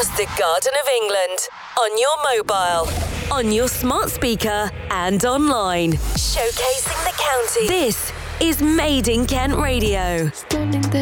just the Garden of England. On your mobile, on your smart speaker, and online. Showcasing the county. This is Made in Kent Radio. Standing there.